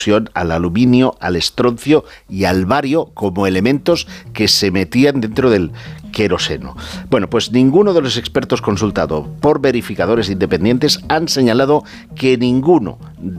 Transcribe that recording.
al aluminio, al estroncio y al bario como elementos que se metían dentro del queroseno. Bueno, pues ninguno de los expertos consultados por verificadores independientes han señalado que ninguno